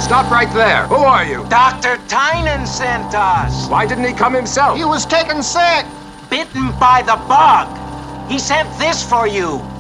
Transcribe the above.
Stop right there. Who are you? Dr. Tynan sent us. Why didn't he come himself? He was taken sick. Bitten by the bug. He sent this for you.